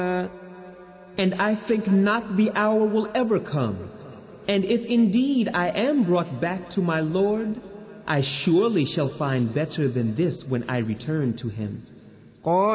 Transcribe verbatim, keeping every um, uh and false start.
And I think not the hour will ever come. And if indeed I am brought back to my Lord, I surely shall find better than this when I return to him.